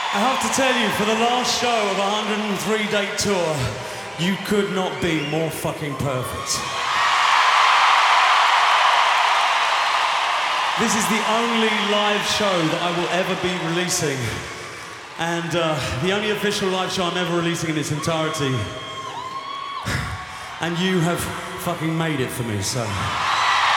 I have to tell you, for the last show of a 103-date tour, you could not be more fucking perfect. This is the only live show that I will ever be releasing, and the only official live show I'm ever releasing in its entirety. And you have fucking made it for me, so...